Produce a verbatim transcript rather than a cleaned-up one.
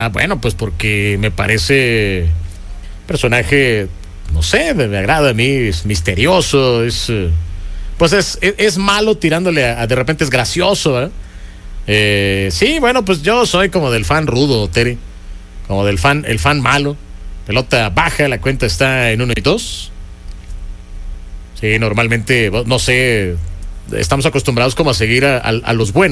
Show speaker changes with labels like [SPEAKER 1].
[SPEAKER 1] Ah, bueno, pues porque me parece personaje, no sé, me, me agrada a mí, es misterioso, es, eh, pues es, es, es malo tirándole a, a de repente es gracioso, ¿eh? Eh, sí, bueno, pues yo soy como del fan rudo, Terry, como del fan, el fan malo, pelota baja, la cuenta está en uno y dos. Sí, normalmente, no sé, estamos acostumbrados como a seguir a, a, a los buenos.